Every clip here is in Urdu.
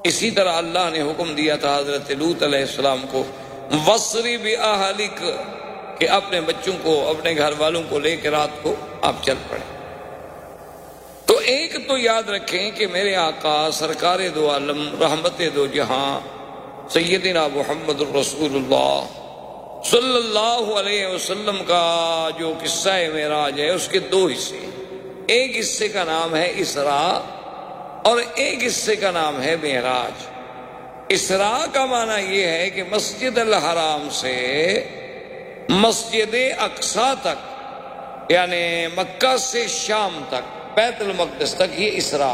اسی طرح اللہ نے حکم دیا تھا حضرت لوط علیہ السلام کو، وَاصْرِ بِأَهْلِكَ، کہ اپنے بچوں کو، اپنے گھر والوں کو لے کے رات کو آپ چل پڑیں۔ تو ایک تو یاد رکھیں کہ میرے آقا سرکار دو عالم رحمت دو جہاں سیدنا محمد الرسول اللہ صلی اللہ علیہ وسلم کا جو قصہ معراج ہے اس کے دو حصے ہیں۔ ایک حصے کا نام ہے اسراء اور ایک حصے کا نام ہے معراج۔ اسراء کا معنی یہ ہے کہ مسجد الحرام سے مسجد اقصی تک، یعنی مکہ سے شام تک، بیت المقدس تک، یہ اسراء۔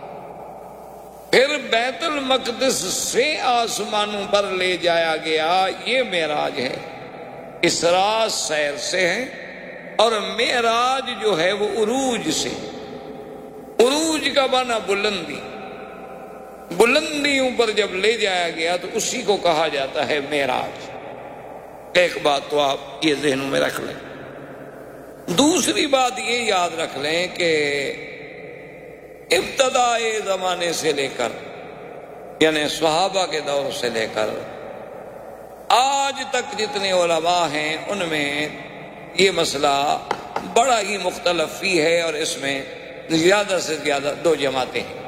پھر بیت المقدس سے آسمانوں پر لے جایا گیا، یہ معراج ہے۔ اسراء سیر سے ہے اور معراج جو ہے وہ عروج سے۔ عروج کا معنی بلندی، بلندیوں پر جب لے جایا گیا تو اسی کو کہا جاتا ہے معراج۔ ایک بات تو آپ یہ ذہنوں میں رکھ لیں۔ دوسری بات یہ یاد رکھ لیں کہ ابتدائی زمانے سے لے کر، یعنی صحابہ کے دور سے لے کر آج تک جتنے علماء ہیں ان میں یہ مسئلہ بڑا ہی مختلف فی ہے، اور اس میں زیادہ سے زیادہ دو جماعتیں ہیں۔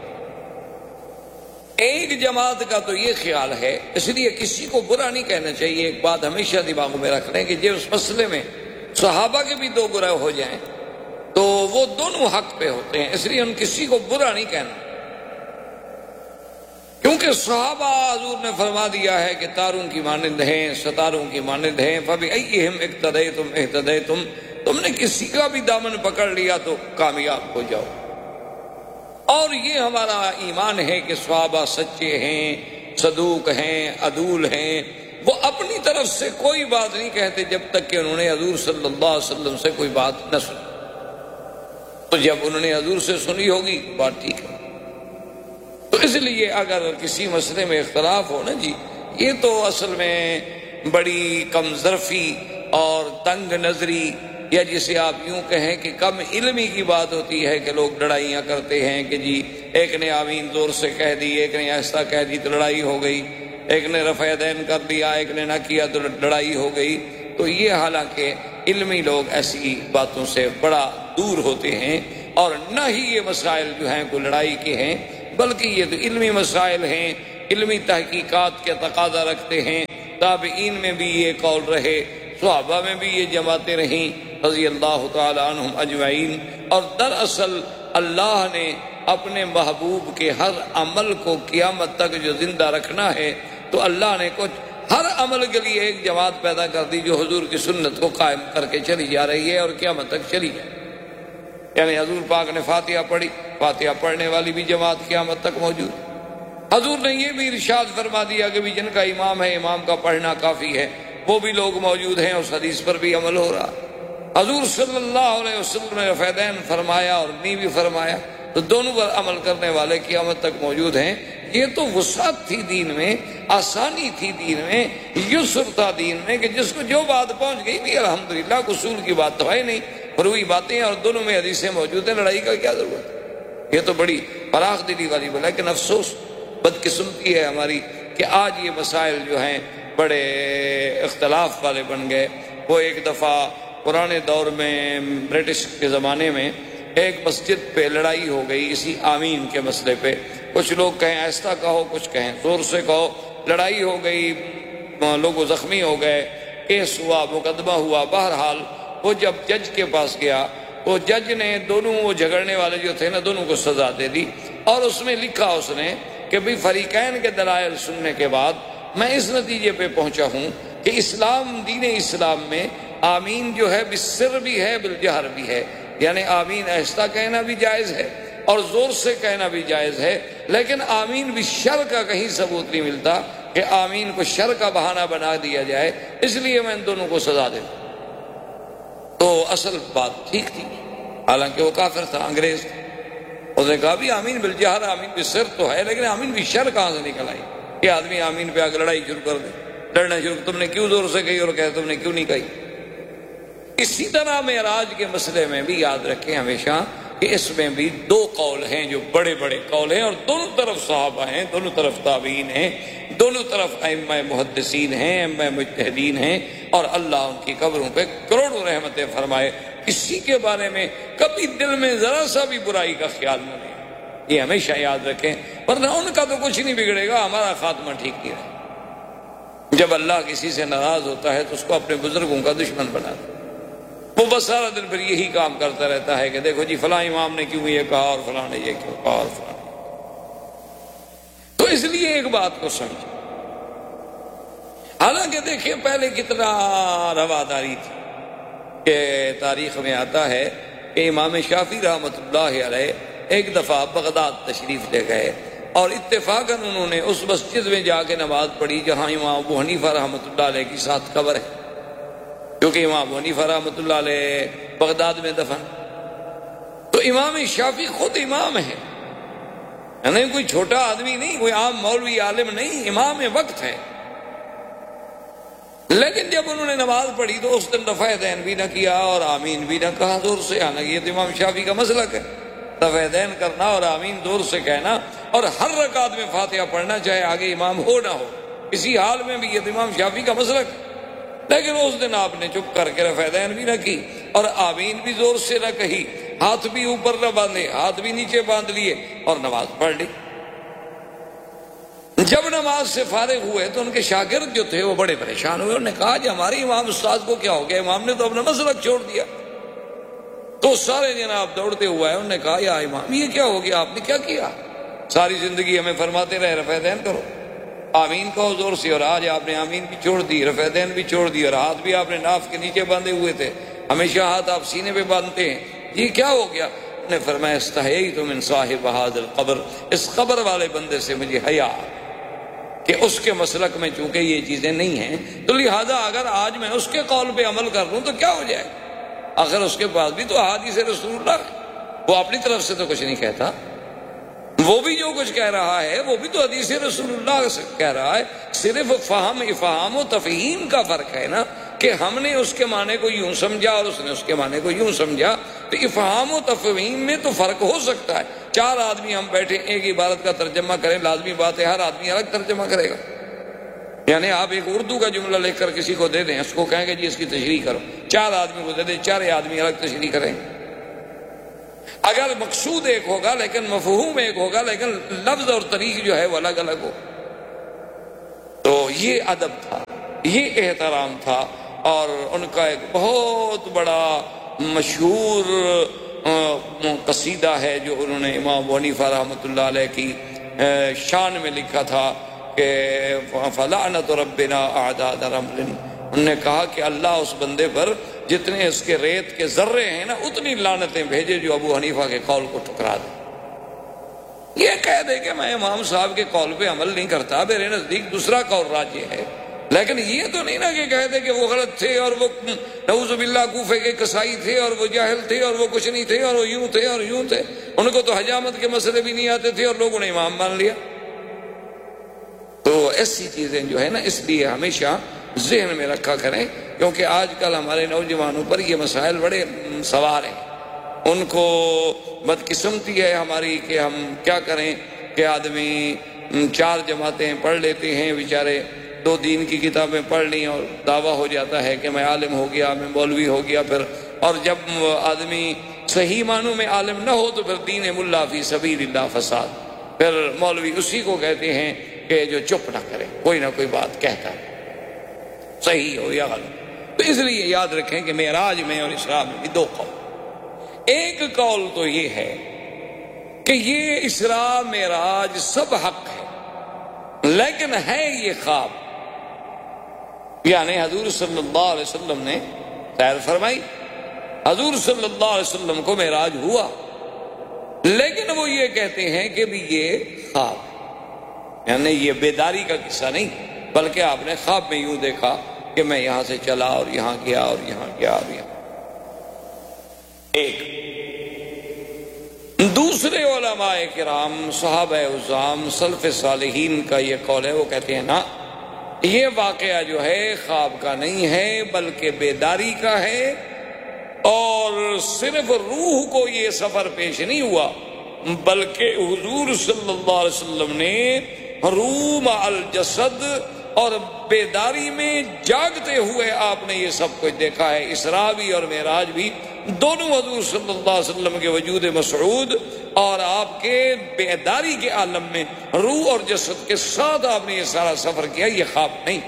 ایک جماعت کا تو یہ خیال ہے، اس لیے کسی کو برا نہیں کہنا چاہیے، ایک بات ہمیشہ دماغ میں رکھ لیں کہ جب اس مسئلے میں صحابہ کے بھی دو گروہ ہو جائیں تو وہ دونوں حق پہ ہوتے ہیں، اس لیے ان کسی کو برا نہیں کہنا، کیونکہ صحابہ حضور نے فرما دیا ہے کہ تاروں کی مانند ہیں، ستاروں کی مانند ہیں، فَبِأَيِّهِمْ اقْتَدَيْتُمْ اهْتَدَيْتُمْ، تم نے کسی کا بھی دامن پکڑ لیا تو کامیاب ہو جاؤ۔ اور یہ ہمارا ایمان ہے کہ صحابہ سچے ہیں، صدوق ہیں، عدول ہیں، وہ اپنی طرف سے کوئی بات نہیں کہتے جب تک کہ انہوں نے حضور صلی اللہ علیہ وسلم سے کوئی بات نہ سنی۔ تو جب انہوں نے حضور سے سنی ہوگی بات ٹھیک ہے۔ تو اس لیے اگر کسی مسئلے میں اختلاف ہو نا جی، یہ تو اصل میں بڑی کم ظرفی اور تنگ نظری، یا جسے آپ یوں کہیں کہ کم علمی کی بات ہوتی ہے کہ لوگ لڑائیاں کرتے ہیں کہ جی ایک نے آمین زور سے کہہ دی، ایک نے ایسا کہہ دی تو لڑائی ہو گئی، ایک نے رفع یدین کر دیا، ایک نے نہ کیا تو لڑائی ہو گئی۔ تو یہ حالانکہ علمی لوگ ایسی باتوں سے بڑا دور ہوتے ہیں، اور نہ ہی یہ مسائل جو ہیں کوئی لڑائی کے ہیں، بلکہ یہ تو علمی مسائل ہیں، علمی تحقیقات کے تقاضا رکھتے ہیں۔ تابعین میں بھی یہ قول رہے، صحابہ میں بھی یہ جماعتیں رہیں رضی اللہ تعالی عنہم اجمعین۔ اور دراصل اللہ نے اپنے محبوب کے ہر عمل کو قیامت تک جو زندہ رکھنا ہے تو اللہ نے کچھ ہر عمل کے لیے ایک جماعت پیدا کر دی جو حضور کی سنت کو قائم کر کے چلی جا رہی ہے اور قیامت تک چلی جائے۔ یعنی حضور پاک نے فاتحہ پڑھی، فاتحہ پڑھنے والی بھی جماعت قیامت تک موجود۔ حضور نے یہ بھی ارشاد فرما دیا کہ بھی جن کا امام ہے امام کا پڑھنا کافی ہے، وہ بھی لوگ موجود ہیں، اس حدیث پر بھی عمل ہو رہا۔ حضور صلی اللہ علیہ وسلم نے رفع یدین فرمایا اور نی بھی فرمایا، تو دونوں پر عمل کرنے والے قیامت تک موجود ہیں۔ یہ تو وسعت تھی دین میں، آسانی تھی دین میں، یسر تھا دین میں، کہ جس کو جو بات پہنچ گئی بھی الحمدللہ، قصور کی بات تو ہے نہیں، مروی باتیں اور دونوں میں حدیثیں موجود ہیں، لڑائی کا کیا ضرورت ہے؟ یہ تو بڑی فراخ دلی والی بات ہے، لیکن افسوس بدقسمتی ہے ہماری کہ آج یہ مسائل جو ہیں بڑے اختلاف والے بن گئے۔ وہ ایک دفعہ پرانے دور میں برٹش کے زمانے میں ایک مسجد پہ لڑائی ہو گئی اسی آمین کے مسئلے پہ، کچھ لوگ کہیں ایسا کہو، کچھ کہیں زور سے کہو، لڑائی ہو گئی، لوگ زخمی ہو گئے، کیس ہوا، مقدمہ ہوا۔ بہرحال وہ جب جج کے پاس گیا، وہ جج نے دونوں وہ جھگڑنے والے جو تھے نا دونوں کو سزا دے دی، اور اس میں لکھا اس نے کہ بھی فریقین کے دلائل سننے کے بعد میں اس نتیجے پہ پہنچا ہوں کہ اسلام، دین اسلام میں آمین جو ہے بالسر بھی ہے بالجہر بھی ہے، یعنی آمین آہستہ کہنا بھی جائز ہے اور زور سے کہنا بھی جائز ہے، لیکن آمین بھی شر کا کہیں ثبوت نہیں ملتا کہ آمین کو شر کا بہانہ بنا دیا جائے، اس لیے میں ان دونوں کو سزا دے دوں۔ تو اصل بات ٹھیک تھی، حالانکہ وہ کافر تھا، انگریز تھا۔ اس نے کہا بھی آمین بالجہر، آمین بالسر تو ہے، لیکن آمین بھی شر کہاں سے نکل آئی کہ آدمی آمین پہ آ کے لڑائی شروع کر دے، لڑنا شروع، تم نے کیوں زور سے کہی اور کہے تم نے کیوں نہیں کہی۔ اسی طرح معراج کے مسئلے میں بھی یاد رکھیں ہمیشہ کہ اس میں بھی دو قول ہیں جو بڑے بڑے قول ہیں، اور دونوں طرف صحابہ ہیں، دونوں طرف تابعین ہیں، دونوں طرف ائمہ محدثین ہیں، ائمہ مجتہدین ہیں، اور اللہ ان کی قبروں پہ کروڑوں رحمتیں فرمائے۔ کسی کے بارے میں کبھی دل میں ذرا سا بھی برائی کا خیال نہ لیں، یہ ہمیشہ یاد رکھیں، ورنہ ان کا تو کچھ نہیں بگڑے گا، ہمارا خاتمہ ٹھیک نہیں رہے۔ جب اللہ کسی سے ناراض ہوتا ہے تو اس کو اپنے بزرگوں کا دشمن بنا دے، وہ بس سارا دن پھر یہی کام کرتا رہتا ہے کہ دیکھو جی فلاں امام نے کیوں یہ کہا اور فلاں نے یہ کیوں کہا اور فلاں۔ تو اس لیے ایک بات کو سمجھیں، حالانکہ دیکھیں پہلے کتنا رواداری تھی، کہ تاریخ میں آتا ہے کہ امام شافعی رحمۃ اللہ علیہ ایک دفعہ بغداد تشریف لے گئے، اور اتفاقاً انہوں نے اس مسجد میں جا کے نماز پڑھی جہاں امام ابو حنیفہ رحمۃ اللہ علیہ کی ساتھ قبر ہے، کیونکہ امام ابو حنیفہ رحمۃ اللہ علیہ بغداد میں دفن۔ تو امام شافعی خود امام ہے، یعنی کوئی چھوٹا آدمی نہیں، کوئی عام مولوی عالم نہیں، امام وقت ہے۔ لیکن جب انہوں نے نماز پڑھی تو اس دن رفع دین بھی نہ کیا اور آمین بھی نہ کہا زور سے، حالانکہ یہ تو امام شافعی کا مسلک ہے، رفع دین کرنا اور آمین زور سے کہنا، اور ہر رکعت میں فاتحہ پڑھنا چاہے آگے امام ہو نہ ہو، کسی حال میں بھی، یہ تو امام شافعی کا مسلک ہے۔ لیکن اس دن آپ نے چپ کر کے رفع دین بھی نہ کی اور آمین بھی زور سے نہ کہی، ہاتھ بھی اوپر نہ باندھے، ہاتھ بھی نیچے باندھ لیے اور نماز پڑھ لی۔ جب نماز سے فارغ ہوئے تو ان کے شاگرد جو تھے وہ بڑے پریشان ہوئے، انہوں نے کہا کہ ہمارے امام استاد کو کیا ہو گیا، امام نے تو اپنا مسلک چھوڑ دیا۔ تو سارے جناب دوڑتے ہوئے انہوں نے کہا یا امام یہ کیا ہو گیا، آپ نے کیا کیا؟ ساری زندگی ہمیں فرماتے رہے رفع دین کرو، آمین کہو زور سے، اور آج آپ نے آمین بھی چھوڑ دی، رفع دین بھی چھوڑ دی، اور ہاتھ بھی آپ نے ناف کے نیچے باندھے ہوئے تھے، ہمیشہ ہاتھ آپ سینے پہ باندھتے ہیں، یہ کیا ہو گیا؟ انہوں نے فرمایا استحییت من صاحب ھذا القبر، اس قبر والے بندے سے مجھے حیا کہ اس کے مسلک میں چونکہ یہ چیزیں نہیں ہیں، تو لہذا اگر آج میں اس کے قول پہ عمل کر لوں تو کیا ہو جائے؟ آخر اس کے پاس بھی تو احادیث رسول اللہ ہے، وہ اپنی طرف سے تو کچھ نہیں کہتا، وہ بھی جو کچھ کہہ رہا ہے وہ بھی تو حدیث رسول اللہ سے کہہ رہا ہے، صرف فہم افہام و تفہیم کا فرق ہے نا، کہ ہم نے اس کے معنی کو یوں سمجھا اور اس نے اس کے معنی کو یوں سمجھا، تو افہام و تفہیم میں تو فرق ہو سکتا ہے۔ چار آدمی ہم بیٹھے ایک عبارت کا ترجمہ کریں، لازمی بات ہے ہر آدمی الگ ترجمہ کرے گا، یعنی آپ ایک اردو کا جملہ لکھ کر کسی کو دے دیں، اس کو کہیں گے جی اس کی تشریح کرو، چار آدمی کو دے دیں، چار آدمی الگ تشریح کریں، اگر مقصود ایک ہوگا لیکن مفہوم ایک ہوگا، لیکن لفظ اور طریق جو ہے وہ الگ الگ ہو۔ تو یہ ادب تھا، یہ احترام تھا، اور ان کا ایک بہت بڑا مشہور قصیدہ ہے جو انہوں نے امام ابو حنیفہ رحمۃ اللہ علیہ کی شان میں لکھا تھا کہ فلعنت ربنا اعداد رمل، انہوں نے کہا کہ اللہ اس بندے پر جتنے اس کے ریت کے ذرے ہیں نا اتنی لعنتیں بھیجے جو ابو حنیفہ کے قول کو ٹھکرا دے۔ یہ کہہ دے کہ میں امام صاحب کے قول پہ عمل نہیں کرتا، میرے نزدیک دوسرا قول راجح ہے، لیکن یہ تو نہیں نا کہ کہہ دے کہ وہ غلط تھے اور وہ نعوذ باللہ کوفے کے قصائی تھے اور وہ جاہل تھے اور وہ کچھ نہیں تھے اور وہ یوں تھے اور یوں تھے، ان کو تو حجامت کے مسئلے بھی نہیں آتے تھے اور لوگوں نے امام مان لیا۔ تو ایسی چیزیں جو ہے نا اس لیے ہمیشہ ذہن میں رکھا کریں، کیونکہ آج کل ہمارے نوجوانوں پر یہ مسائل بڑے سوار ہیں، ان کو بدقسمتی ہے ہماری کہ ہم کیا کریں کہ آدمی چار جماعتیں پڑھ لیتے ہیں، بیچارے دو دین کی کتابیں پڑھ لی اور دعویٰ ہو جاتا ہے کہ میں عالم ہو گیا، میں مولوی ہو گیا، پھر اور جب آدمی صحیح معنوں میں عالم نہ ہو تو پھر دین ملا فی سبیل اللہ فساد، پھر مولوی اسی کو کہتے ہیں کہ جو چپ نہ کرے، کوئی نہ کوئی بات کہتا ہے، صحیح ہو یا غلط۔ تو اس لیے یاد رکھیں کہ معراج میں اور اسراء میں بھی دو قول، ایک قول تو یہ ہے کہ یہ اسراء معراج سب حق ہے، لیکن ہے یہ خواب، یعنی حضور صلی اللہ علیہ وسلم نے سیر فرمائی، حضور صلی اللہ علیہ وسلم کو معراج ہوا، لیکن وہ یہ کہتے ہیں کہ بھی یہ خواب، یعنی یہ بیداری کا قصہ نہیں، بلکہ آپ نے خواب میں یوں دیکھا کہ میں یہاں سے چلا اور یہاں گیا اور یہاں گیا اور یہاں۔ ایک دوسرے علماء کرام صحابہ عظام سلف صالحین کا یہ قول ہے، وہ کہتے ہیں نا یہ واقعہ جو ہے خواب کا نہیں ہے بلکہ بیداری کا ہے، اور صرف روح کو یہ سفر پیش نہیں ہوا، بلکہ حضور صلی اللہ علیہ وسلم نے روح مع الجسد اور بیداری میں جاگتے ہوئے آپ نے یہ سب کچھ دیکھا ہے۔ اسراء بھی اور معراج بھی دونوں حضور صلی اللہ علیہ وسلم کے وجود مسعود اور آپ کے بیداری کے عالم میں روح اور جسد کے ساتھ آپ نے یہ سارا سفر کیا، یہ خواب نہیں۔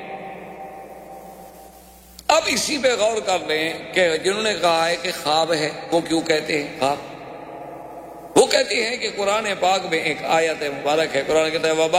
اب اسی پہ غور کر لیں کہ جنہوں نے کہا ہے کہ خواب ہے وہ کیوں کہتے ہیں خواب؟ وہ کہتے ہیں کہ قرآن پاک میں ایک آیت مبارک ہے، قرآن کہتا ہے